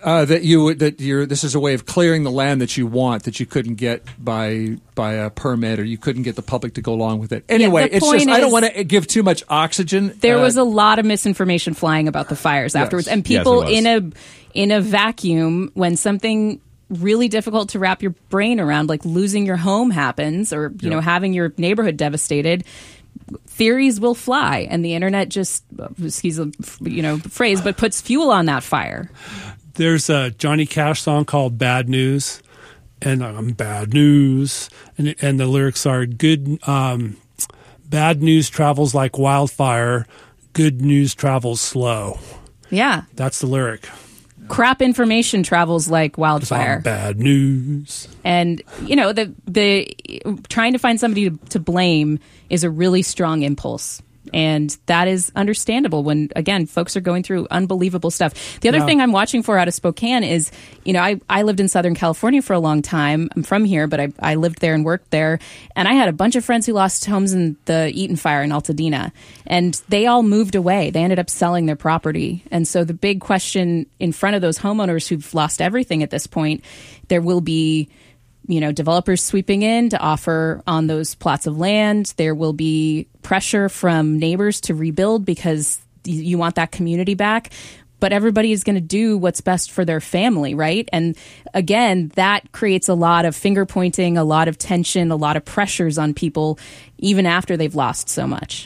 Uh, that you that you're this is a way of clearing the land that you want that you couldn't get by by a permit, or you couldn't get the public to go along with it. Anyway, yeah, it's just I don't want to give too much oxygen. There uh, was a lot of misinformation flying about the fires afterwards, yes. and people Yes, in a in a vacuum when something really difficult to wrap your brain around, like losing your home happens, or you Yep. know having your neighborhood devastated. Theories will fly, and the internet just, excuse the you know phrase, but puts fuel on that fire. There's a Johnny Cash song called "Bad News," and I'm um, bad news, and and the lyrics are good. Um, bad news travels like wildfire. Good news travels slow. Yeah, that's the lyric. Crap information travels like wildfire. Bad news. And you know the the trying to find somebody to, to blame is a really strong impulse. And that is understandable when, again, folks are going through unbelievable stuff. The other Yeah. thing I'm watching for out of Spokane is, you know, I, I lived in Southern California for a long time. I'm from here, but I, I lived there and worked there. And I had a bunch of friends who lost homes in the Eaton fire in Altadena. And they all moved away. They ended up selling their property. And so the big question in front of those homeowners who've lost everything at this point, there will be you know, developers sweeping in to offer on those plots of land. There will be pressure from neighbors to rebuild because you want that community back. But everybody is going to do what's best for their family, right? And again, that creates a lot of finger pointing, a lot of tension, a lot of pressures on people, even after they've lost so much.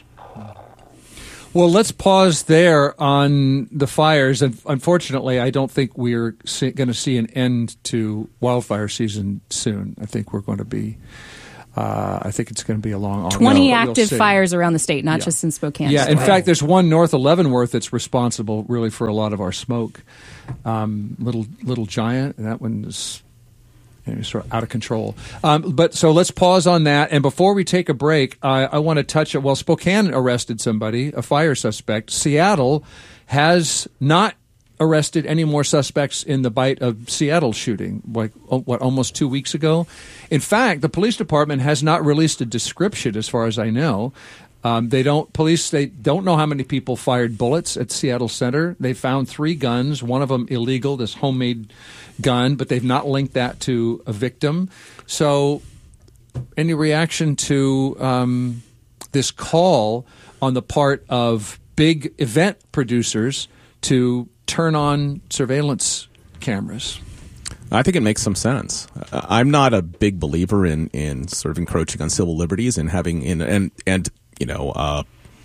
Well, let's pause there on the fires. And unfortunately, I don't think we're see, going to see an end to wildfire season soon. I think we're going to be. Uh, I think it's going to be a long. ongoing- twenty we'll active see. fires around the state, not Yeah. just in Spokane. Yeah, as in well. fact, there's one north of Leavenworth that's responsible really for a lot of our smoke. Um, little Little Giant, and that one is you know, sort of out of control. Um, but so let's pause on that. And before we take a break, I, I want to touch it. Well, Spokane arrested somebody, a fire suspect. Seattle has not arrested any more suspects in the bite of Seattle shooting, like oh, what almost two weeks ago. In fact, the police department has not released a description, as far as I know. Um, they don't police. They don't know how many people fired bullets at Seattle Center. They found three guns, one of them illegal, this homemade gun, but they've not linked that to a victim. So, any reaction to um, this call on the part of big event producers to turn on surveillance cameras? I think it makes some sense. Uh, I'm not a big believer in, in sort of encroaching on civil liberties and having in and and you know uh,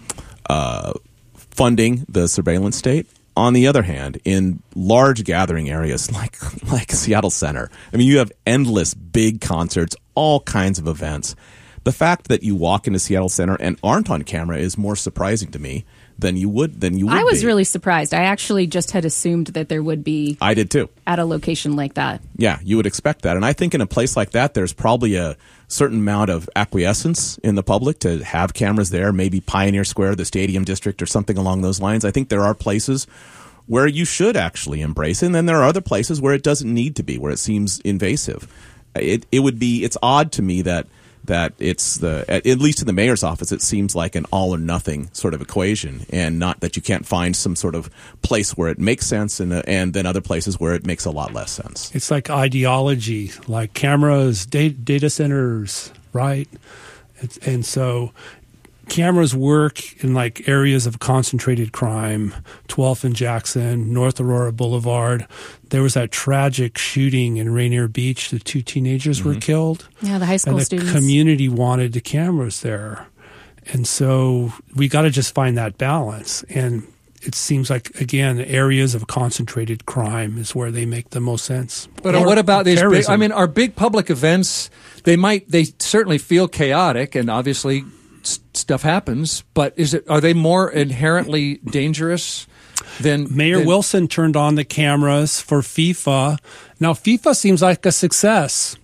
uh, funding the surveillance state. On the other hand, in large gathering areas like like Seattle Center, I mean, you have endless big concerts, all kinds of events. The fact that you walk into Seattle Center and aren't on camera is more surprising to me than you would than you would I was be. really surprised. I actually just had assumed that there would be I did too. at a location like that. Yeah, you would expect that. And I think in a place like that, there's probably a certain amount of acquiescence in the public to have cameras there, maybe Pioneer Square, the Stadium District, or something along those lines. I think there are places where you should actually embrace it, and then there are other places where it doesn't need to be, where it seems invasive. It it would be, it's odd to me that that it's the, at, at least in the mayor's office, it seems like an all or nothing sort of equation, and not that you can't find some sort of place where it makes sense and, uh, and then other places where it makes a lot less sense. It's like ideology, like cameras, data, data centers, right? It's, and so cameras work in like areas of concentrated crime, twelfth and Jackson, North Aurora Boulevard. There was that tragic shooting in Rainier Beach. The two teenagers Mm-hmm. were killed. Yeah, the high school and the students. community wanted the cameras there. And so we got to just find that balance. And it seems like, again, areas of concentrated crime is where they make the most sense. But Or what about these big, terrorism. I mean, our big public events, they might, they certainly feel chaotic, and obviously s- stuff happens, but is it, are they more inherently dangerous than Mayor than, Wilson turned on the cameras for FIFA. Now, FIFA seems like a success.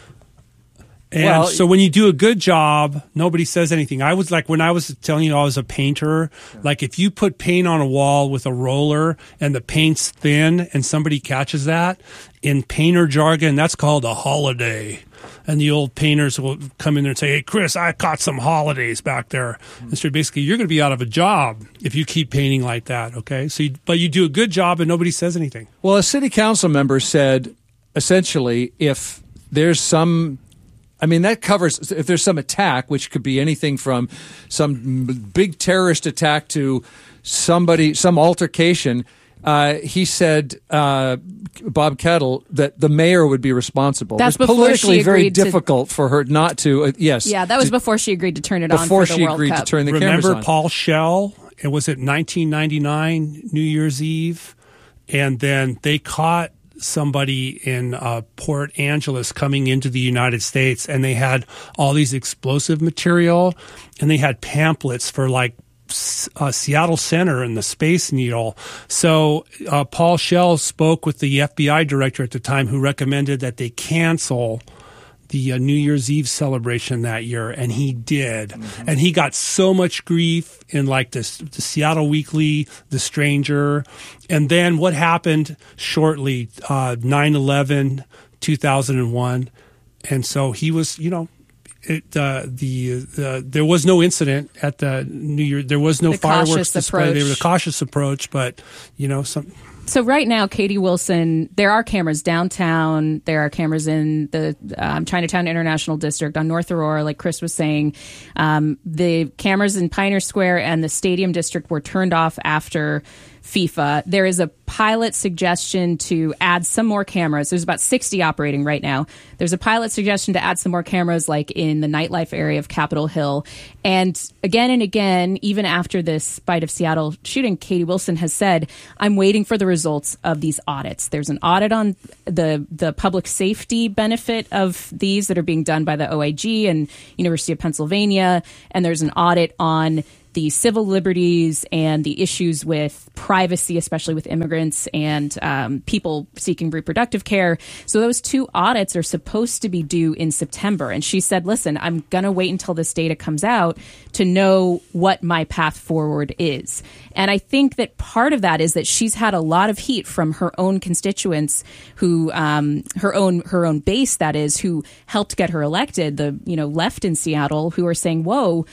And Well, so when you do a good job, nobody says anything. I was like, when I was telling you I was a painter, like if you put paint on a wall with a roller and the paint's thin and somebody catches that, in painter jargon, that's called a holiday. and the old painters will come in there and say, "Hey, Chris, I caught some holidays back there." Mm-hmm. And so basically, you're going to be out of a job if you keep painting like that. Okay, so you, but you do a good job and nobody says anything. Well, a city council member said, essentially, if there's some, I mean, that covers if there's some attack, which could be anything from some big terrorist attack to somebody, some altercation. Uh, he said, uh, Bob Kettle, that the mayor would be responsible. That's it was before politically she very agreed to- difficult for her not to. Uh, yes, Yeah, that was to- before she agreed to turn it on before for the she World agreed Cup. to turn the Remember cameras on. Paul Schell? It was at nineteen ninety-nine New Year's Eve, and then they caught somebody in uh, Port Angeles coming into the United States, and they had all these explosive material, and they had pamphlets for like Uh, Seattle Center and the Space Needle. So uh, Paul Schell spoke with the F B I director at the time, who recommended that they cancel the uh, New Year's Eve celebration that year, and he did. Mm-hmm. And he got so much grief in like this, the Seattle Weekly, The Stranger. And then what happened shortly, uh, nine eleven, two thousand one. And so he was, you know, It, uh, the uh, there was no incident at the New Year. There was no The fireworks cautious display. approach. They were the cautious approach, but you know, some. So right now, Katie Wilson, there are cameras downtown. There are cameras in the um, Chinatown International District on North Aurora, like Chris was saying. Um, the cameras in Pioneer Square and the Stadium District were turned off after FIFA. There is a pilot suggestion to add some more cameras. There's about sixty operating right now. There's a pilot suggestion to add some more cameras like in the nightlife area of Capitol Hill. And again and again, even after this Bite of Seattle shooting, Katie Wilson has said, I'm waiting for the results of these audits. There's an audit on the, the public safety benefit of these that are being done by the O I G and University of Pennsylvania. And there's an audit on the civil liberties and the issues with privacy, especially with immigrants and um, people seeking reproductive care. So those two audits are supposed to be due in September. And she said, listen, I'm going to wait until this data comes out to know what my path forward is. And I think that part of that is that she's had a lot of heat from her own constituents who, um, her own, her own base, that is, who helped get her elected, the, you know, left in Seattle, who are saying, whoa,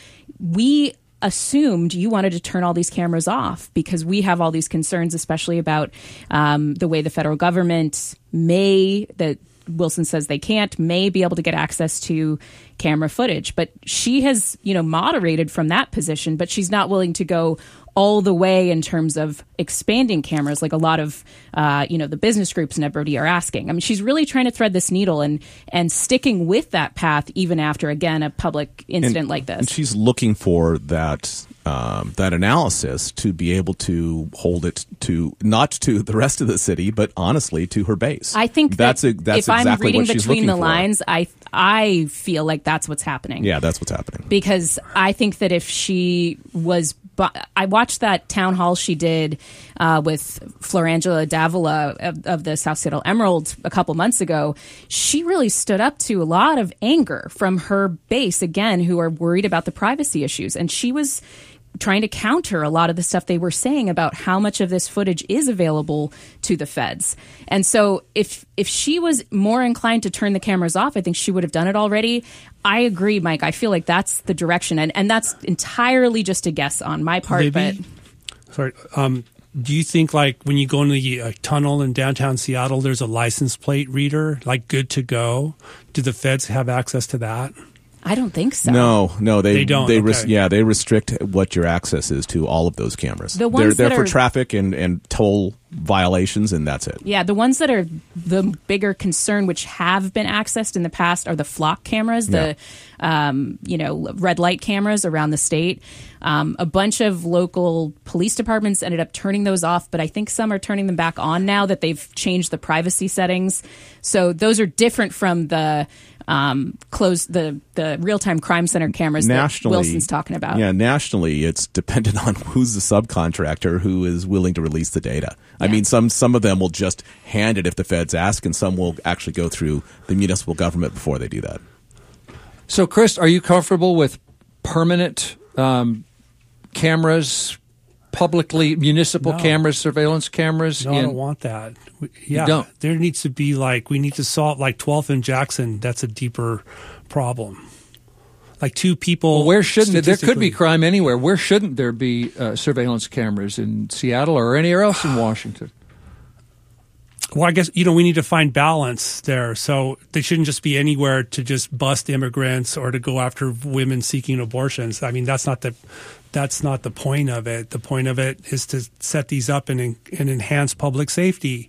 we assumed you wanted to turn all these cameras off because we have all these concerns, especially about um, the way the federal government may, that Wilson says they can't, may be able to get access to camera footage. But she has, you know, moderated from that position, but she's not willing to go all the way in terms of expanding cameras like a lot of, uh, you know, the business groups and everybody are asking. I mean, she's really trying to thread this needle and, and sticking with that path even after, again, a public incident and, like this. And she's looking for that um, that analysis to be able to hold it to, not to the rest of the city, but honestly to her base. I think that's, that a, that's if exactly I'm reading what she's between the looking for. lines, I I feel like that's what's happening. Yeah, that's what's happening. Because I think that if she was, I watched that town hall she did uh, with Florangela Davila of, of the South Seattle Emerald a couple months ago. She really stood up to a lot of anger from her base, again, who are worried about the privacy issues. And she was trying to counter a lot of the stuff they were saying about how much of this footage is available to the feds. And so if if she was more inclined to turn the cameras off, I think she would have done it already. I agree, Mike. I feel like that's the direction. And, and that's entirely just a guess on my part. Libby? But Sorry. Um, do you think, like, when you go into the uh, tunnel in downtown Seattle, there's a license plate reader, like good to go? Do the feds have access to that? I don't think so. No, no, they, They don't, They okay. res- yeah, they restrict what your access is to all of those cameras. The ones they're that they're for are- traffic and, and toll violations, and that's it. Yeah, the ones that are the bigger concern, which have been accessed in the past, are the flock cameras, the um, you know red light cameras around the state. Um, a bunch of local police departments ended up turning those off, but I think some are turning them back on now that they've changed the privacy settings. So those are different from the um, close the the real time crime center cameras Nationally, that Wilson's talking about. Yeah, nationally, it's dependent on who's the subcontractor who is willing to release the data. I mean, some some of them will just hand it if the feds ask, and some will actually go through the municipal government before they do that. So, Chris, are you comfortable with permanent um, cameras publicly municipal No. cameras, surveillance cameras? No, in, I don't want that. We- Yeah, don't? there needs to be like we need to solve like twelfth and Jackson. That's a deeper problem. Like two people. Well, where shouldn't it? There could be statistically- crime anywhere. Where shouldn't there be uh, surveillance cameras in Seattle or anywhere else in Washington? Well, I guess, you know, we need to find balance there. So they shouldn't just be anywhere to just bust immigrants or to go after women seeking abortions. I mean, that's not the that's not the point of it. The point of it is to set these up and, and enhance public safety.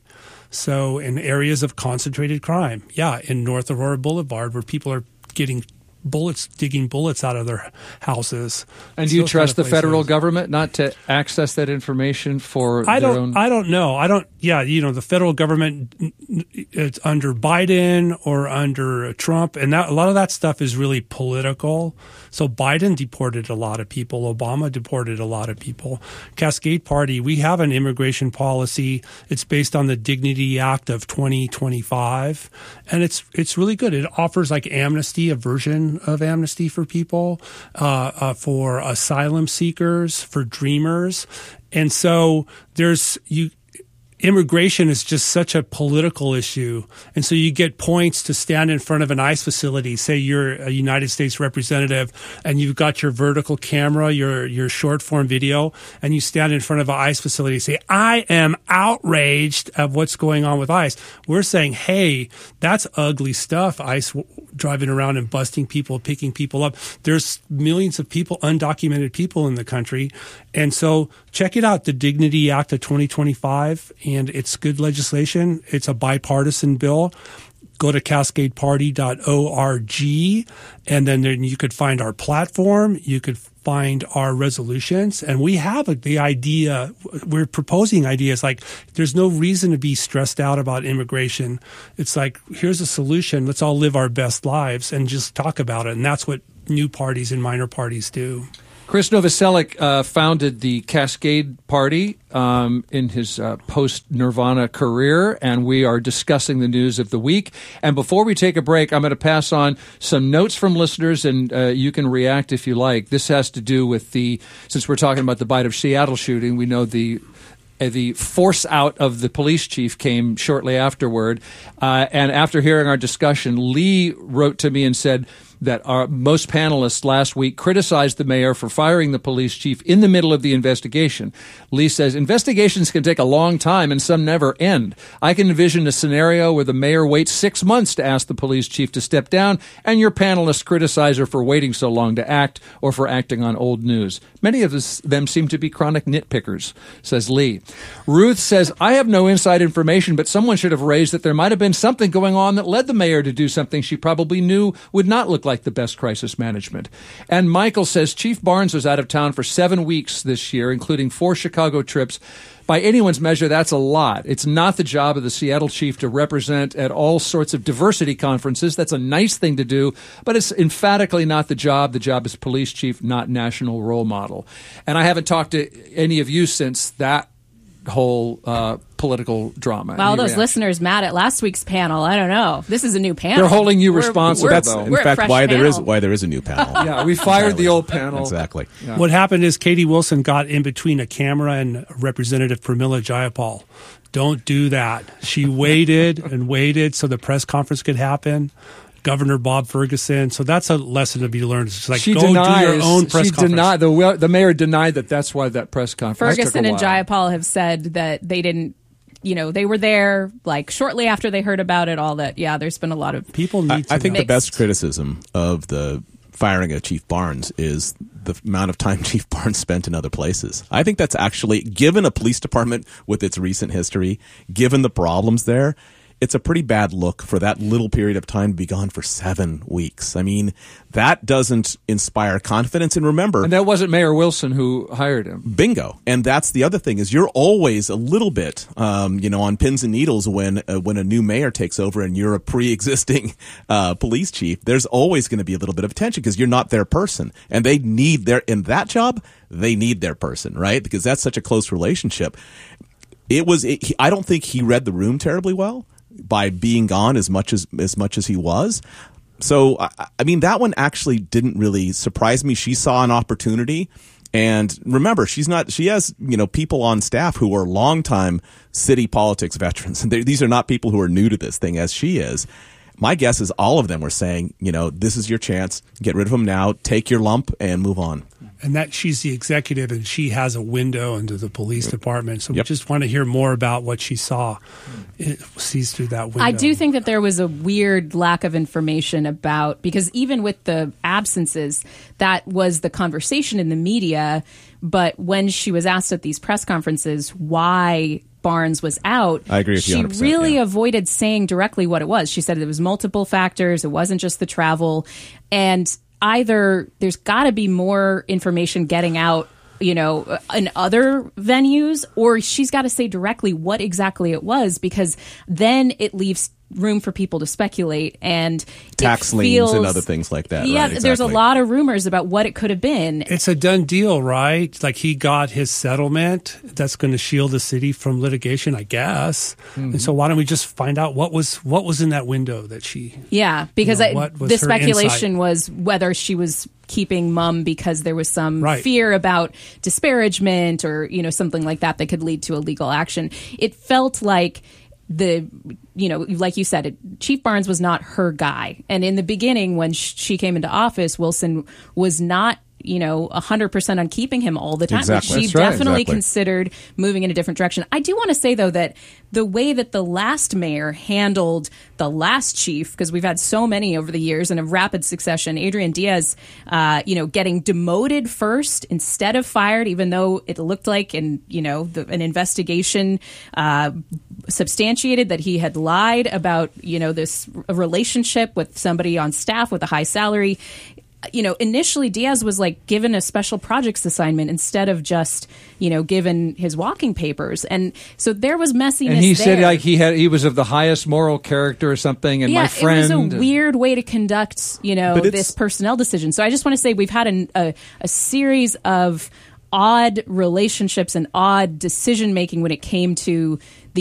So in areas of concentrated crime, yeah, in North Aurora Boulevard where people are getting bullets, digging bullets out of their houses. And do you Those trust kind of the federal places. government not to access that information for I their don't. own? I don't know. I don't. Yeah, you know, the federal government, it's under Biden or under Trump, and that a lot of that stuff is really political. So Biden deported a lot of people. Obama deported a lot of people. Cascade Party, we have an immigration policy. It's based on the Dignity Act of twenty twenty-five, and it's it's really good. It offers like amnesty, a version of amnesty for people, uh, uh, for asylum seekers, for dreamers. And so there's you immigration is just such a political issue. And so you get points to stand in front of an ICE facility. Say you're a United States representative and you've got your vertical camera, your, your short form video, and you stand in front of an ICE facility and say, I am outraged of what's going on with ICE. We're saying, hey, that's ugly stuff. ICE w- driving around and busting people, picking people up. There's millions of people, undocumented people in the country. And so check it out, the Dignity Act of twenty twenty-five. And it's good legislation. It's a bipartisan bill. Go to cascade party dot org, and then there you could find our platform. You could find our resolutions. And we have a, the idea, we're proposing ideas like there's no reason to be stressed out about immigration. It's like, here's a solution. Let's all live our best lives and just talk about it. And that's what new parties and minor parties do. Chris Novoselic uh, founded the Cascade Party um, in his uh, post-Nirvana career, and we are discussing the news of the week. And before we take a break, I'm going to pass on some notes from listeners, and uh, you can react if you like. This has to do with the, since we're talking about the Bite of Seattle shooting, we know the uh, the force out of the police chief came shortly afterward. Uh, and after hearing our discussion, Lee wrote to me and said that our most panelists last week criticized the mayor for firing the police chief in the middle of the investigation. Lee says, investigations can take a long time and some never end. I can envision a scenario where the mayor waits six months to ask the police chief to step down, and your panelists criticize her for waiting so long to act or for acting on old news. Many of this, them seem to be chronic nitpickers, says Lee. Ruth says, I have no inside information, but someone should have raised that there might have been something going on that led the mayor to do something she probably knew would not look like the best crisis management. And Michael says Chief Barnes was out of town for seven weeks this year, including four Chicago trips. By anyone's measure, that's a lot. It's not the job of the Seattle chief to represent at all sorts of diversity conferences. That's a nice thing to do, but it's emphatically not the job. The job is police chief, not national role model. And I haven't talked to any of you since that whole uh, political drama. Well, all Any those reaction? listeners mad at last week's panel. I don't know. This is a new panel. They're holding you We're- responsible, we're- That's in we're a fact fresh why there is panel. why there is a new panel. Yeah, we fired the old panel. Exactly. Yeah. What happened is Katie Wilson got in between a camera and Representative Pramila Jayapal. Don't do that. She waited and waited so the press conference could happen. Governor Bob Ferguson. So that's a lesson to be learned. It's like, she go denies, do your own press she conference. Denied, the, the mayor denied that that's why that press conference Ferguson took a and while. Jayapal have said that they didn't, you know, they were there like shortly after they heard about it, all that. Yeah, there's been a lot of people need I, to I think know. the best criticism of the firing of Chief Barnes is the amount of time Chief Barnes spent in other places. I think that's actually, given a police department with its recent history, given the problems there, it's a pretty bad look for that little period of time to be gone for seven weeks. I mean, that doesn't inspire confidence. And remember, And that wasn't Mayor Wilson who hired him. bingo. And that's the other thing is you're always a little bit, um, you know, on pins and needles when uh, when a new mayor takes over and you're a pre-existing uh, police chief. There's always going to be a little bit of tension because you're not their person, and they need their in that job. They need their person, right? Because that's such a close relationship. It was. It, he, I don't think he read the room terribly well by being gone as much as as much as he was. So, I, I mean, that one actually didn't really surprise me. She saw an opportunity, And remember, she's not, she has, you know, people on staff who are longtime city politics veterans. And these are not people who are new to this thing as she is. My guess is all of them were saying, you know, this is your chance. Get rid of him now. Take your lump and move on. And that she's the executive and she has a window into the police department. So yep. we just want to hear more about what she saw, it sees through that window. I do think that there was a weird lack of information about, because even with the absences, that was the conversation in the media. But when she was asked at these press conferences why Barnes was out, I agree with you she one hundred percent, really yeah. avoided saying directly what it was. She said it was multiple factors. It wasn't just the travel. And either there's got to be more information getting out, you know, in other venues, or she's got to say directly what exactly it was, because then it leaves room for people to speculate and tax it liens feels, and other things like that. Yeah, right, exactly. There's a lot of rumors about what it could have been. It's a done deal, right? Like he got his settlement that's going to shield the city from litigation, I guess. Mm-hmm. And so why don't we just find out what was what was in that window that she? Yeah, because you know, I, the speculation insight? was whether she was keeping mum because there was some right. fear about disparagement or, you know, something like that that could lead to a legal action. It felt like the, you know, like you said, it, Chief Barnes was not her guy. And in the beginning, when sh- she came into office, Wilson was not, you know, one hundred percent on keeping him all the time. Exactly. She That's right, definitely exactly. considered moving in a different direction. I do want to say, though, that the way that the last mayor handled the last chief, because we've had so many over the years in a rapid succession, Adrian Diaz, uh, you know, getting demoted first instead of fired, even though it looked like, and you know, the, an investigation uh, substantiated that he had lied about, you know, this relationship with somebody on staff with a high salary. You know, initially Diaz was like given a special projects assignment instead of just, you know, given his walking papers. And so there was messiness And he there. said like he had he was of the highest moral character or something. And yeah, my friend. it was a weird way to conduct, you know, But it's- this personnel decision. So I just want to say we've had an, a, a series of odd relationships and odd decision making when it came to